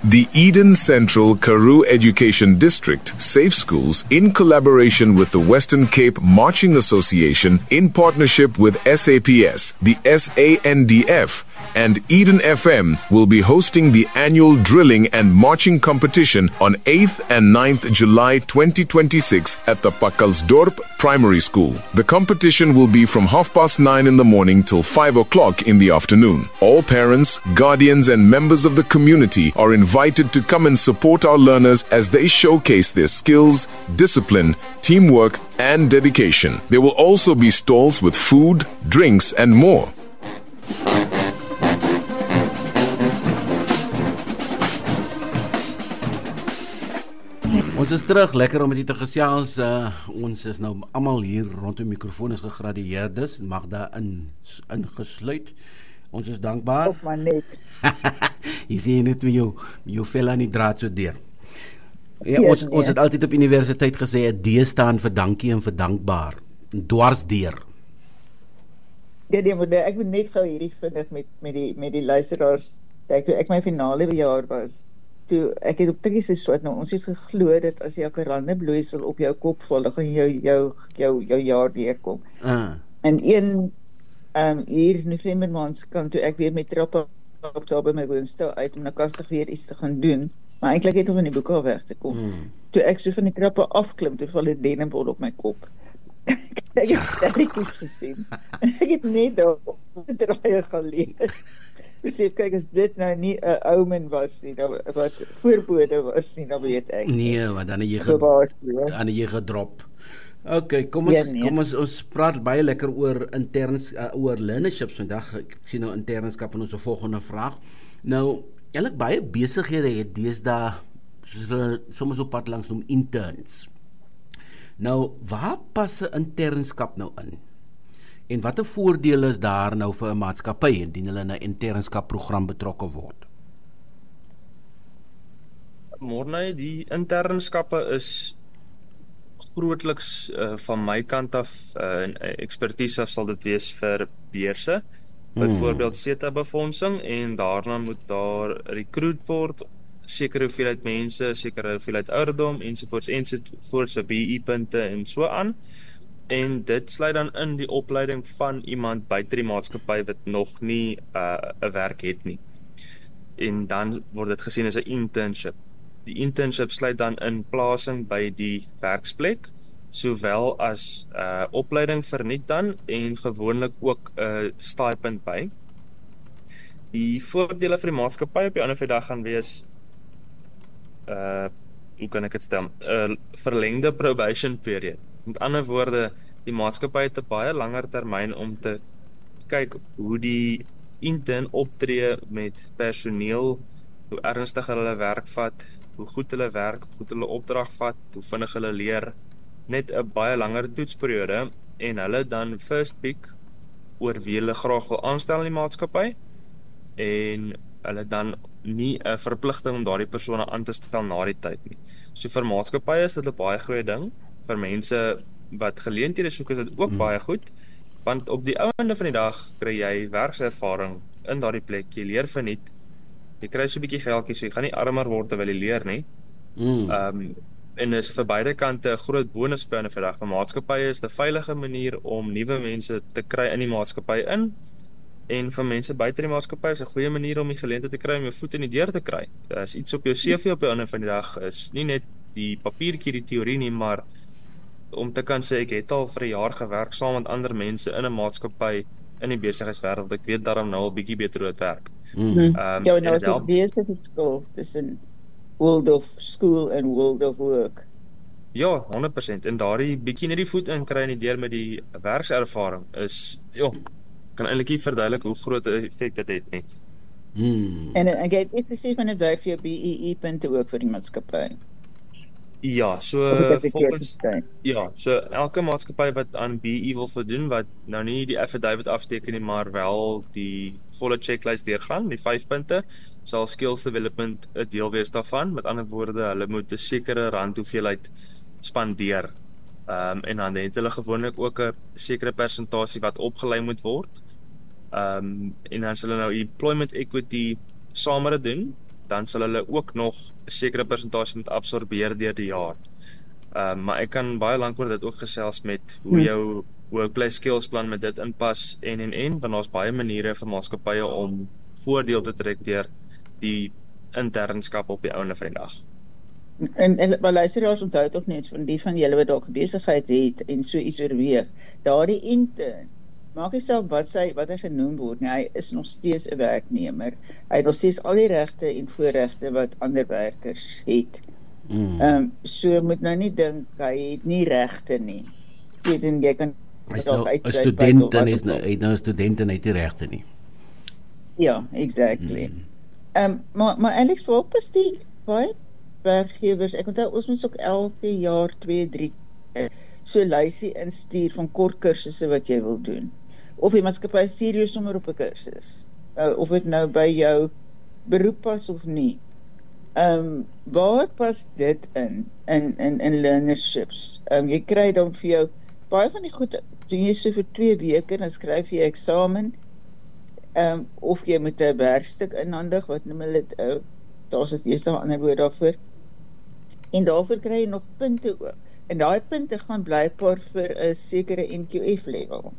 The Eden Central Karoo Education District, Safe Schools, in collaboration with the Western Cape Marching Association, in partnership with SAPS, the SANDF, and Eden FM, will be hosting the annual drilling and marching competition on 8th and 9th July 2026 at the Pakalsdorp Primary School. The competition will be from 9:30 in the morning till 5 o'clock in the afternoon. All parents, guardians, and members of the community are invited to come and support our learners as they showcase their skills, discipline, teamwork, and dedication. There will also be stalls with food, drinks, and more. Ons is terug, lekker om met u te gesels. Ons is nou allemaal hier rondom die microfoon is gegradueerdes, Magda ingesluit. Ons is dankbaar. Of maar net. Jy sê net met jou vel aan die draad so deur. Ja, ons het altyd op universiteit gesê, 'n D staan vir dankie en vir dankbaar. Dwars deur. Ja, maar ek moet net gou hierdie vinnig met die luisteraars. Toe ek my finale jaar was, toe ek het op tikkies geswat, nou ons het geglo dat as jy 'n karandebloeisel op jou kop val, dan gaan jou jaar deurkom. En hier November maand kan toe ek weer met trappe op daar by my woonstel uit om na kastig weer iets te gaan doen, maar eintlik het om van die boeke af weg te kom. Toe ek so van die trappe afklim, toe val 'n denimbol op my kop. Ek het sterretjies gesien. Ek het net daar op die draaie gaan leer. Besef, kyk, as dit nou nie 'n omen was nie, wat voorbode was nie, dan weet ek. Nee, want dan het jy gedrop. Okay, kom ons praat baie lekker oor oor learnerships vandag. Ek sien nou internskap in ons volgende vraag. Nou, eintlik baie besighede het deesdae, soos hulle soms op pad langs noem, interns. Nou, waar pas 'n internskap nou in? En watter voordele is daar nou vir 'n maatskappy indien hulle in 'n internskap program betrokke word? Morne, die internskappe is grootliks van my kant af ekspertise sal dit wees vir beurse, byvoorbeeld SETA-befondsing, en daarna moet daar recruit word, sekere hoeveelheid mense, sekere hoeveelheid ouderdom, ensovoorts vir BE-punte en so aan. En dit sluit dan in die opleiding van iemand buite die maatskappy wat nog nie 'n werk het nie. En dan word dit gesien as 'n internship. Die internship sluit dan in plasing by die werksplek, sowel as opleiding verniet dan, en gewoonlik ook 'n stipend by. Die voordele vir die maatskappy op die ander dag gaan wees, hoe kan ek dit stel, verlengde probation period. Met ander woorde, die maatskappy het 'n baie langer termyn om te kyk hoe die intern optree met personeel, hoe ernstig hulle werk vat, hoe goed hulle werk, hoe goed hulle opdrag vat, hoe vinnig hulle leer, net 'n baie langer toetsperiode, en hulle dan first pick oor wie hulle graag wil aanstel in die maatskappy, en hulle dan nie 'n verpligting om daardie persone aan te stel na die tyd nie. So vir maatskappye is dit 'n baie goeie ding. Vir mense wat geleenthede soek is dit ook baie goed, want op die einde van die dag kry jy werkservaring in daardie plek, jy leer verniet, jy kry so 'n bietjie geldjie, so jy gaan nie armer word terwyl jy leer nie. En is vir beide kante 'n groot bonus by 'n vandag. Vir maatskappye is 'n veilige manier om nuwe mense te kry in die maatskappy in, en vir mense buite die maatskappy is 'n goeie manier om die geleentheid te kry om jou voet in die deur te kry. As iets op jou CV op die einde van die dag is nie net die papiertjie, die teorie nie, maar om te kan sê ek het al vir 'n jaar gewerk saam met ander mense in 'n maatskappy in die besigheidswêreld. Ek weet daarom nou al bietjie beter hoe dit werk. Ja, nou is dit besigheidsskool tussen world of school en world of work. Ja, 100%. En daardie bietjie net die voet in kry in die deur met die werkservaring is, kan eintlik nie verduidelik hoe groot 'n effek dit het nie. En ek is te sê van dit werk vir jou BEE-punte ook vir die maatskappy. Ja, so elke maatskappy wat aan BE wil voldoen, wat nou nie die affidavit afteken nie, maar wel die volle checklist deurgaan, die 5 punte, sal skills development 'n deel wees daarvan. Met ander woorde, hulle moet 'n sekere rand hoeveelheid spandeer. En dan het hulle gewoonlik ook 'n sekere persentasie wat opgelei moet word. En dan as hulle nou employment equity saam doen, dan sal hulle ook nog 'n sekere persentasie moet absorbeer deur die jaar. Maar ek kan baie lank oor dit ook gesels met hoe jou workplace skills plan met dit inpas en want daar's baie maniere vir maatskappye om voordeel te trek deur die internskap op die ouene van die dag. En maar luisteraars onthou tog net van die van julle wat dalk besigheid het en so iets oorweeg. Daardie intern, maak nie saak wat hy genoem word nie, hy is nog steeds 'n werknemer. Hy het nog steeds al die regte en voorregte wat ander werkers het. So moet nou nie dink hy het nie regte nie. Jy kan Hy's nou 'n student en hy's nou 'n student en hy het nie regte nie. Ja, exactly. Maar Alex, wat is die baie werkgewers, ek onthou ons moet ook elke jaar 2-3 so 'n lysie instuur van kort kursusse wat jy wil doen. Of die maatskappy stuur jou sommer op 'n kursus. Of dit nou by jou beroep pas of nie. Waar pas dit in learnerships? Jy kry dan vir jou baie van die goed, doen jy so vir 2 weke, dan skryf jy eksamen, of jy moet 'n werkstuk inhandig, wat noem hulle dit, daar's dit eerste 'n ander woord daarvoor, en daarvoor kry jy nog punte ook, en daai punte gaan blykbaar vir 'n sekere NQF level.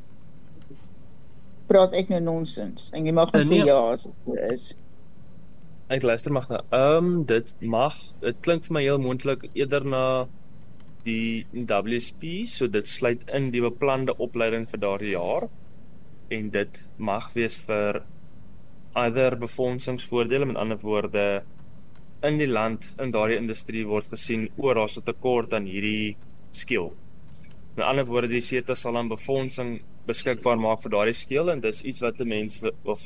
Praat ek nou nonsens, en jy mag gaan sê ja, as dit is. Ek luister mag nou, dit klink vir my heel moontlik eerder na die WSP, so dit sluit in die beplande opleiding vir daardie jaar, en dit mag wees vir either befondsingsvoordele, met ander woorde, in die land, in daardie industrie word gesien, daar's 'n tekort aan hierdie skill. Met ander woorde, die SETA sal dan befondsing beskikbaar maak vir daardie skill, en dis iets wat 'n mens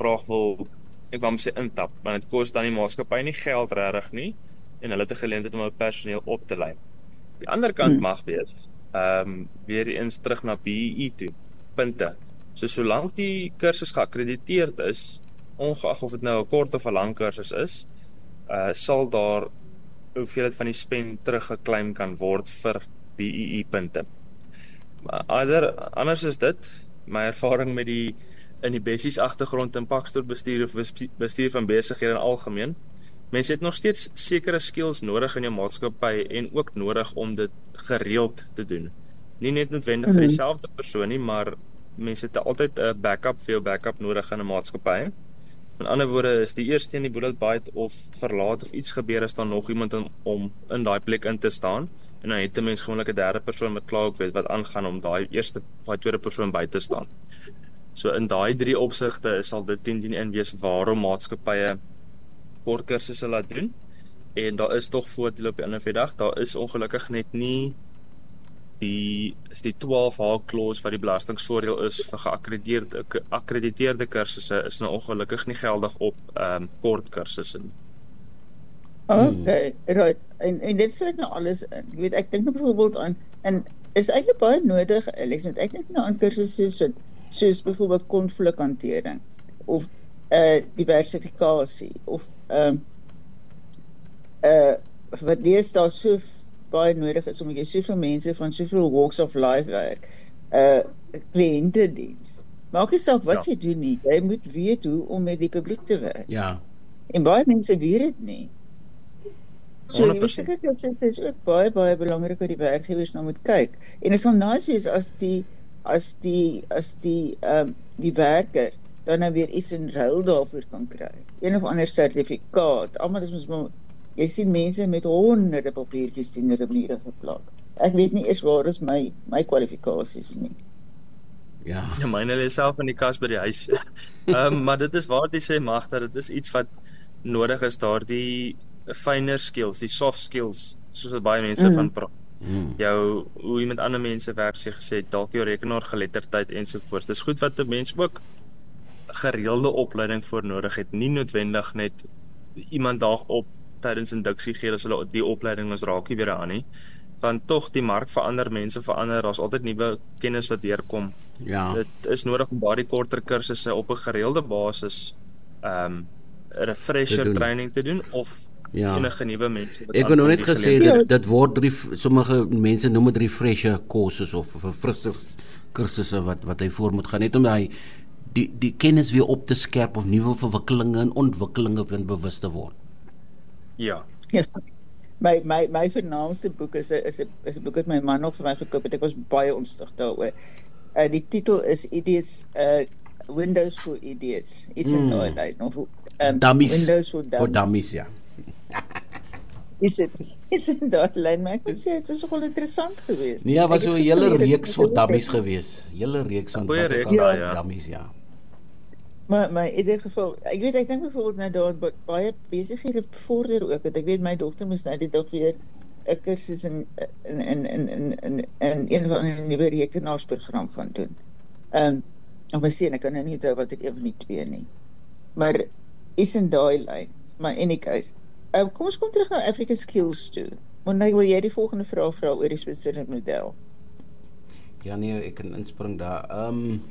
ek wou sê intap, maar dit kos dan die maatskappy nie geld regtig nie, en hulle het 'n geleentheid om hul personeel op te lei. Die ander kant mag wees, weer eens terug na BEE toe, punte. So solank die kursus geakkrediteerd is, ongeag of dit nou 'n kort of 'n lang kursus is, sal daar hoeveelheid van die spend teruggeclaim kan word vir BEE punte. Maar anders is dit, my ervaring met in die basies agtergrond in pakstoorbestuur of bestuur van besighede in algemeen, mense het nog steeds sekere skills nodig in jou maatskappy en ook nodig om dit gereeld te doen. Nie net noodwendig vir dieselfde persoon nie, maar mense het altyd 'n backup vir jou backup nodig in 'n maatskappy. Met ander woorde, is die eerste in die bullet byt of verlaat of iets gebeur, is dan nog iemand om in daai plek in te staan, en dan het 'n mens gewoonlik 'n derde persoon wat klaar ook weet wat aangaan om daai eerste of daai tweede persoon by te staan. So in daai 3 opsigte sal dit teen in wees waarom maatskappye kort kursusse laat doen, en daar is tog voordele op die ander dag. Daar is ongelukkig net nie die 12H clause wat die belastingsvoordeel is vir geakkrediteerde kursusse, is nou ongelukkig nie geldig op kort kursusse nie. Okay, right. En dit sluit nou alles in. Jy weet, ek dink nou byvoorbeeld aan, en is eintlik baie nodig, Alex, want ek dink nou aan kursusse soos byvoorbeeld konflikhantering, of diversifikasie, of wat deesdae so baie nodig is, omdat jy soveel mense van soveel walks of life werk, kliëntediens. Maak nie saak wat jy doen nie, jy moet weet hoe om met die publiek te werk. Ja. En baie mense weet dit nie. So die besigheid is ook baie belangrik dat die werkgewers nou moet kyk. En dit sal nice wees as die werker dan nou weer iets in ruil daarvoor kan kry. Een of ander sertifikaat. Almal is mos, jy sien mense met honderde papiertjies teen hulle mure geplak. Ek weet nie eers waar is my kwalifikasies nie. Ja, myne lê self in die kas by die huis. Maar dit is waar jy sê mag dat dit is iets wat nodig is, daardie finer skills, die soft skills, soos wat baie mense van praat. Hoe jy met ander mense werk, soos jy gesê, dalk jou rekenaar geletterdheid ensovoorts. Dis goed wat 'n mens ook gereelde opleiding voor nodig het, nie noodwendig net iemand daag op tydens induksie gee, as hulle die opleiding ons raak nie weer aan nie, want tog die mark verander, mense verander, daar's altyd nuwe kennis wat deurkom. Ja. Dit is nodig om daardie korter kursusse op 'n gereelde basis refresher training te doen, of enige nuwe mense. Ek het nog net gesê dit word sommige mense noem dit refresher courses of verfrisser kursusse wat hy voor moet gaan, net om hy die kennis weer op te skerp of nuwe verwikkelinge en ontwikkelinge van bewus te word. Ja. My vernaamste boek is 'n boek wat my man nog vir my gekoop het. Ek was baie ontstig daaroor. Die titel is Idiots, Windows for Idiots. Iets in daai lyn of Dummies. Windows for Dummies, ja. Is in daai lyn, maar ek moet sê dit was nogal interessant geweest. Nee, was so 'n hele reeks vir dummies geweest. Hele reeks van dummies, ja. Maar in ieder geval, ek dink byvoorbeeld nou daar baie besighede vorder ook, want ek weet my dogter moes nou die dag weer 'n kursus in een van die nuwe rekenaarsprogram gaan doen. Of my seun, ek kan nou nie onthou wat ek een van die twee nie. Maar is in daai lyn. Maar in any case, kom ons kom terug na African Skills toe. Want nou wil jy die volgende vraag vra oor die Switserse model. Ja nee, ek kan inspring daar.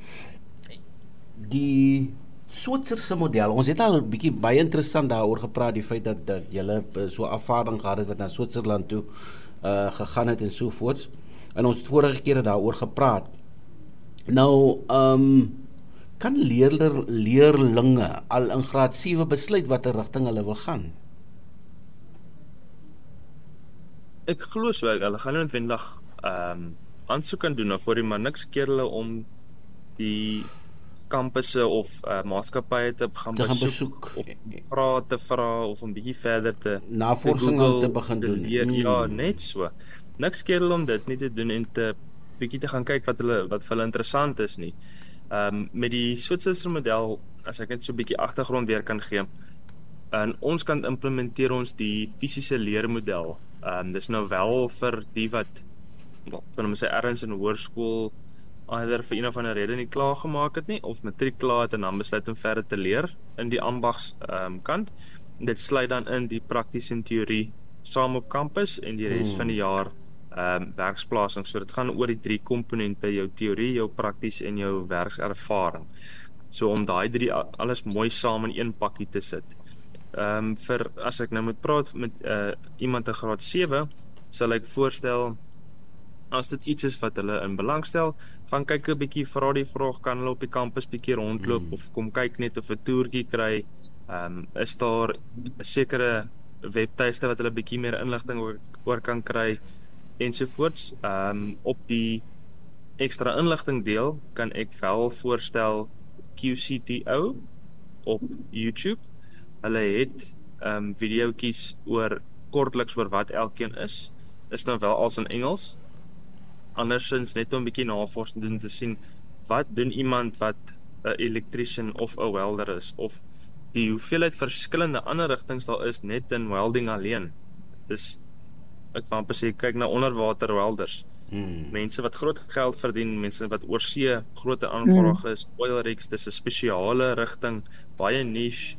Die Switserse model, ons het al 'n bietjie baie interessant daaroor gepraat, die feit dat julle so afvaarding gehad het wat na Switserland toe gegaan het en so voort. En ons het vorige kere daaroor gepraat. Nou, kan leerlinge al in graad 7 besluit watter rigting hulle wil gaan? Ek glo so, hulle gaan noodwendig aansoek kan doen voor die maar niks keer hulle om die kampusse of maatskappye te gaan besoek of te vra of 'n bietjie verder te navorsing te begin doen. Ja, net so. Niks keer hulle om dit nie te doen en te bietjie te gaan kyk wat vir hulle interessant is nie. Met die Switserse model, as ek net so 'n bietjie agtergrond weer kan gee, aan ons kant implementeer ons die fisiese leermodel. Dis nou wel vir die wat kan ons sê ergens in hoërskool either vir een of ander rede nie klaar gemaak het nie, of matriek klaar het en dan besluit om verder te leer in die ambags kant. Dit sluit dan in die prakties en teorie saam op kampus en die res van die jaar werksplasing. So dit gaan oor die 3 komponente, jou teorie, jou prakties en jou werkservaring. So om daai 3 alles mooi saam in een pakkie te sit. Vir as ek nou moet praat met iemand in graad 7, sal ek voorstel as dit iets is wat hulle in belang stel, gaan kyk 'n bietjie, vra die vraag, kan hulle op die kampus bietjie rondloop of kom kyk net of 'n toertjie kry. Is daar 'n sekere webtuiste wat hulle bietjie meer inligting oor kan kry ensovoorts. Op die ekstra inligting deel kan ek wel voorstel QCTO op YouTube. Hulle het videoetjies kortliks oor wat elkeen is. Is nou wel als in Engels. Andersins net om 'n bietjie navorsing doen te sien wat doen iemand wat 'n electrician of 'n welder is, of die hoeveelheid verskillende ander rigtings daar is net in welding alleen. Dis ek wou amper sê kyk na onderwater welders. Mense wat groot geld verdien, mense wat oorsee groot aanvraag is, oil rigs, dis 'n spesiale rigting, baie niche.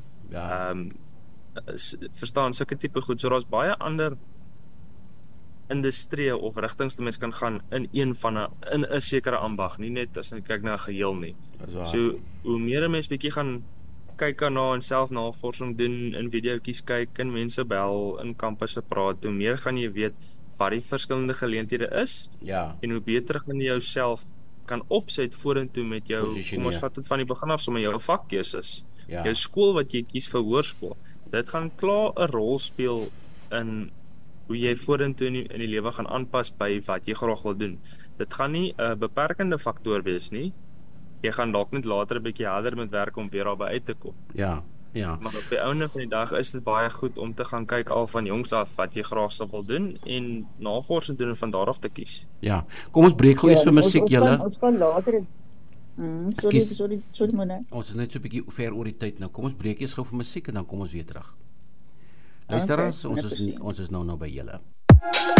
Verstaan sulke tipe goed. So daar's baie ander industrie of rigtings wat mens kan gaan in in 'n sekere ambag, nie net as jy kyk na 'n geheel nie. So hoe meer 'n mens bietjie gaan kyk daarna en self navorsing doen, in videoetjies kyk, en mense bel, in kampusse praat, hoe meer gaan jy weet wat die verskillende geleenthede is. Ja. En hoe beter gaan jy jouself kan opset vorentoe met jou, kom ons vat dit van die begin af, sommer jou vakkeuses. Ja. Jou skool wat jy kies vir hoërskool. Dit gaan klaar 'n rol speel in hoe jy vorentoe in die lewe gaan aanpas by wat jy graag wil doen. Dit gaan nie 'n beperkende faktor wees nie. Jy gaan dalk net later 'n bietjie harder moet werk om weer daarby uit te kom. Ja. Maar op die einde van die dag is dit baie goed om te gaan kyk al van jongs af wat jy graag sou wil doen en navorsing doen en van daar af te kies. Ja. Kom ons breek gou iets vir musiek julle. Ons kan later sorry man. Ons is net so 'n bietjie ver oor die tyd nou. Kom ons breek eers gou vir musiek en dan kom ons weer terug. Luisteraars, ons is nou by julle.